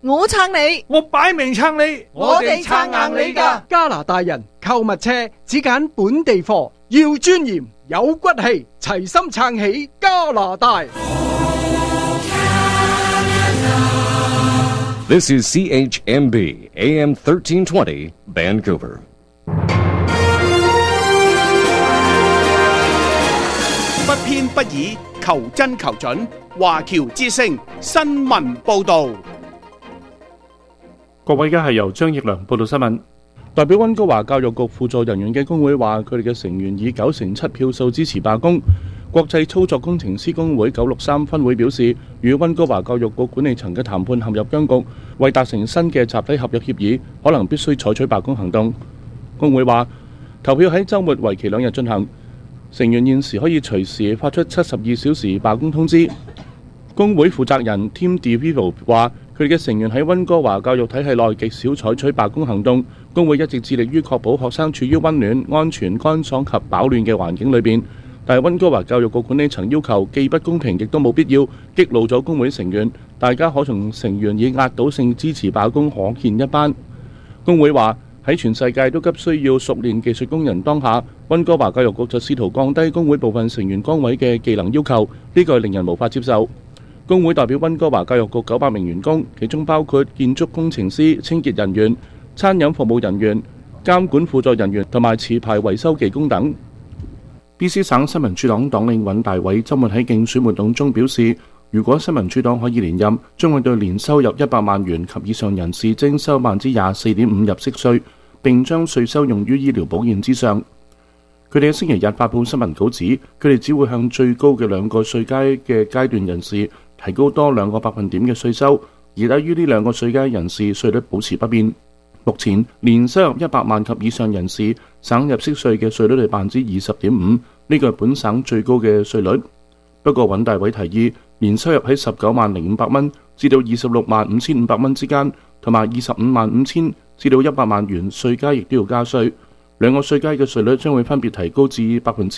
我撐你， 我擺明撐你， 我哋撐硬你㗎。 加拿大人購物車只揀本地貨，要尊嚴有骨氣，齊心撐起加拿大。 This is CHMB AM 1320 Vancouver. 不偏不倚，求真求準。華僑之聲新聞報導。 各位，而家係由張奕良報道新聞。代表溫哥華教育局輔助人員嘅工會話，佢哋嘅成員以97%票數支持罷工。國際操作工程師工會963分會表示，與溫哥華教育局管理層嘅談判陷入僵局，為達成新嘅集體合約協議，可能必須採取罷工行動。工會話，投票喺週末為期2日進行，成員現時可以隨時發出72小時罷工通知。工會負責人 Tim DeVivo 話，佢哋嘅成員喺溫哥華教育體系內極少採取罷工行動。工會一直致力於確保學生處於溫暖、安全、乾爽及飽暖嘅環境裏邊，但係溫哥華教育局管理層要求既不公平亦都冇必要，激怒咗工會成員。大家可從成員以壓倒性支持罷工可見一斑。工會話，喺全世界都急需要熟練技術工人當下，溫哥華教育局就試圖降低工會部分成員崗位嘅技能要求，呢個令人無法接受。工會代表溫哥華教育局900名員工，其中包括建築工程師、清潔人員、餐飲服務人員、監管輔助人員同埋持牌維修技工等。BC 省新民主黨黨領尹大偉週末喺競選活動中表示，如果新民主黨可以連任，將會對年收入100萬元及以上人士徵收24.5%入息稅，並將稅收用於醫療保健之上。佢哋喺星期日發布新聞稿指，佢哋只會向最高嘅2個稅階嘅階段人士提高多2個百分點嘅稅收，而低於呢2個稅階人士稅率保持不變。目前年收入100萬及以上人士省入息稅嘅稅率係20.5%，呢個係本省最高嘅稅率。不過尹大偉提議，年收入喺19.5蚊至到26.5,500蚊之間，同埋25.5千至到100萬元稅階亦都要加稅。2個稅階嘅稅率將會分別提高至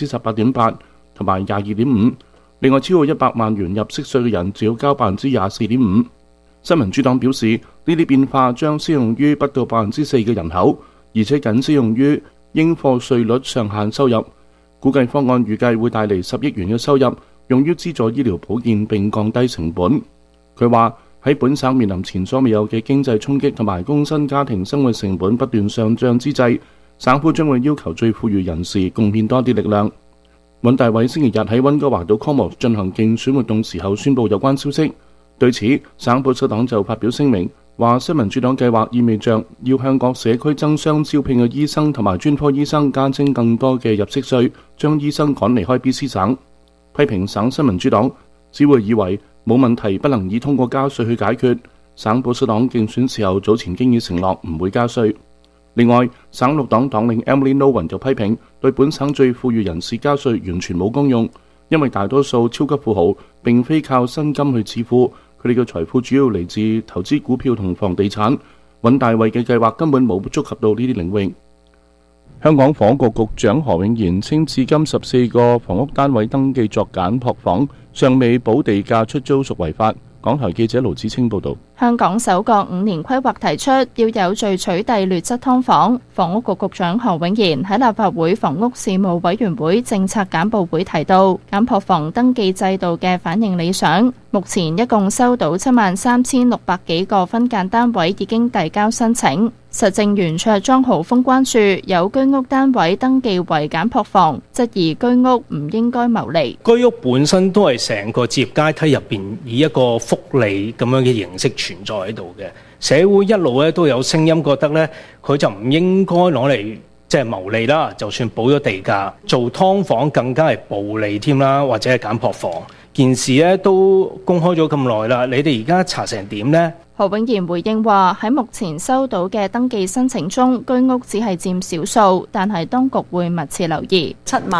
18.8%同埋22.5%。另外，超過100萬元入息稅嘅人只要交24.5%。新民主黨表示，呢啲變化將適用於不到4%嘅人口，而且僅適用於應課稅率上限收入。估計方案預計會帶嚟10億元嘅收入，用於資助醫療保健並降低成本。佢話喺本省面臨前所未有嘅經濟衝擊同埋工薪家庭生活成本不斷上漲之際，省府將會要求最富裕人士貢獻多啲力量。尹大偉星期日喺溫哥華島 Comox 進行競選活動時候宣布有關消息。對此，省保守黨就發表聲明，話新民主黨計劃意味着要向各社區爭相招聘嘅醫生同埋專科醫生加徵更多嘅入息稅，將醫生趕離開 BC 省。批評省新民主黨只會以為冇問題不能以通過加稅去解決。省保守黨競選時候早前經已承諾唔會加稅。另外，省綠黨黨領 Emily Nolan 就批評對本省最富裕人士加稅完全冇功用，因為大多數超級富豪並非靠薪金去致富，佢哋嘅財富主要嚟自投資股票同房地產。尹大偉嘅計劃根本冇觸及到呢啲領域。香港房屋局局長何永賢稱，至今14個房屋單位登記作簡樸房，尚未補地價出租屬違法。港台記者盧子清報導。 香港首個5年規劃提出要有序取締劣質劏房。房屋局局長何永賢喺立法會房屋事務委員會政策簡報會提到，簡樸房登記制度嘅反應理想，目前一共收到73,600幾個分間單位已經遞交申請。實政圓桌莊豪峰關注有居屋單位登記為簡樸房，質疑居屋唔應該牟利。 居屋本身都係成個置業階梯入邊以一個福利咁樣嘅形式存在喺度嘅，社會一路咧都有聲音覺得咧，佢就唔應該攞嚟即係牟利啦。就算補咗地價，做劏房更加係暴利添啦，或者係簡樸房。件事咧都公開咗咁耐啦，你哋而家查成點呢？ 何永賢回應話：喺目前收到嘅登記申請中，居屋只係佔少數，但係當局會密切留意。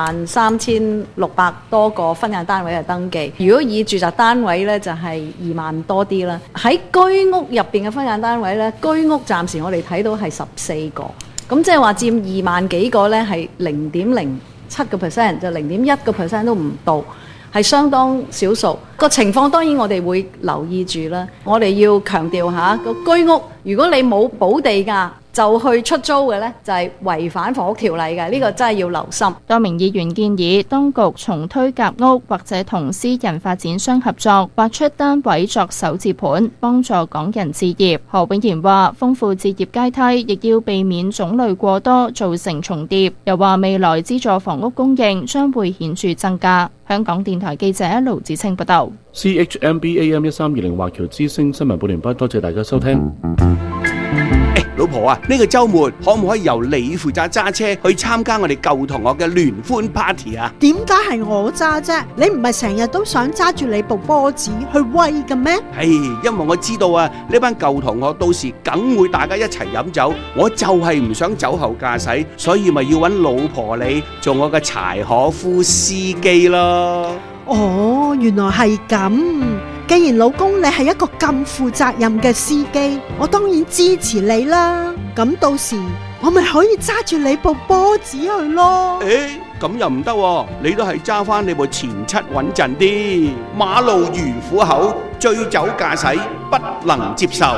73,600多個分間單位嘅登記，如果以住宅單位呢，就係2萬多啲啦。喺居屋入邊嘅分間單位呢，居屋暫時我哋睇到係14個，咁即係話佔2萬幾個呢，係0.07%，就0.1%都唔到。喺係相當少數。個情況當然我哋會留意住啦。我哋要強調下個居屋，如果你冇補地價就去出租嘅呢，就係違反房屋條例嘅，呢個真係要留心。 多名議員建議當局重推夾屋，或者同私人發展商合作，劃出單位作首置盤，幫助港人置業。何永賢話：豐富置業階梯，亦要避免種類過多，造成重疊。又話未來資助房屋供應將會顯著增加。香港電台記者盧子清報道。 CHMB AM 1320華僑之聲新聞報完畢，多謝大家收聽。 老婆啊，呢個週末可唔可以由你負責揸車去參加我哋舊同學嘅聯歡 party 啊？ 點解係我揸啫？你唔係成日都想揸住你部波子去威嘅咩？ 因為我知道啊，呢班舊同學到時梗會大家一齊飲酒，我就係唔想酒後駕駛，所以咪要揾老婆你做我嘅柴可夫司機咯。 哦，原來係咁。既然老公你係一個咁負責任嘅司機，我當然支持你啦。咁到時我咪可以揸住你部波子去咯。 咁又唔得喎，你都係揸翻你部前七穩陣啲。馬路如虎口，醉酒駕駛不能接受。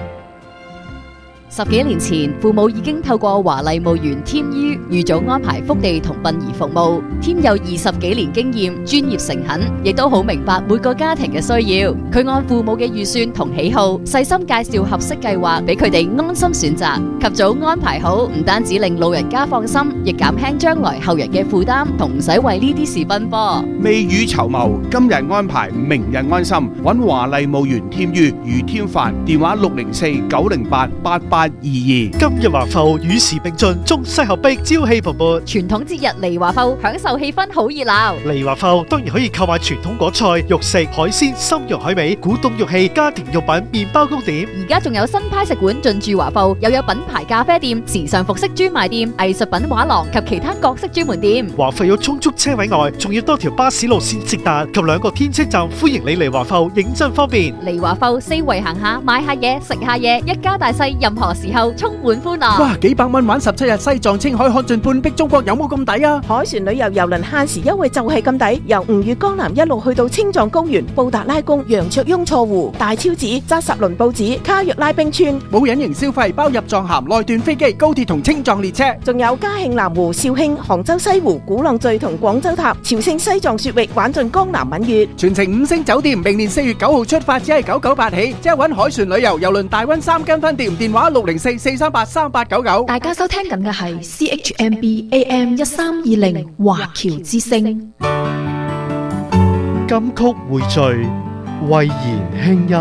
10幾年前，父母已經透過華麗墓園添於預早安排福地同殯儀服務。添有20幾年經驗，專業誠懇，亦都好明白每個家庭嘅需要。佢按父母嘅預算同喜好，細心介紹合適計劃俾佢哋安心選擇。及早安排好，唔單止令老人家放心，亦減輕將來後人嘅負擔，同唔使為呢啲事奔波。 未雨綢繆，今日安排，明日安心。揾華麗墓園添於余添凡，電話604-908-8822。 今日華埠與時並進，中西合璧，朝氣蓬勃。 傳統節日嚟華埠，享受氣氛好熱鬧。 嚟華埠當然可以購買傳統果菜、肉食、海鮮、參茸海味、古董玉器、家庭用品、麵包糕點。 而家仲有新派食館進駐華埠，又有品牌咖啡店、時尚服飾專賣店、藝術品畫廊及其他各式專門店。 華埠有充足車位外，仲要多條巴士路線直達及2個天車站，歡迎你嚟華埠，認真方便。 嚟華埠四圍行下，買下嘢，食下嘢，一家大細任何時候充滿歡樂。 哇，幾百蚊玩17日西藏、青海看盡半壁中國，有冇咁抵啊？ 海船旅遊郵輪限時優惠就係咁抵，由吳越江南一路去到青藏高原、布達拉宮、羊卓雍錯湖、大昭寺、扎什倫布寺、卡若拉冰川， 冇隱形消費，包入藏函、內段飛機、高鐵同青藏列車， 仲有嘉慶南湖、肇慶、杭州西湖、鼓浪嶼同廣州塔、朝聖西藏雪域，玩盡江南閩粵， 全程5星酒店。明年4月9號出發，只係998起，即係揾海船旅遊郵輪大溫3間分店，電話604-438-3899。 大家收聽緊嘅係 CHMB AM 1320華僑之聲。 金曲匯聚，慧言輕音。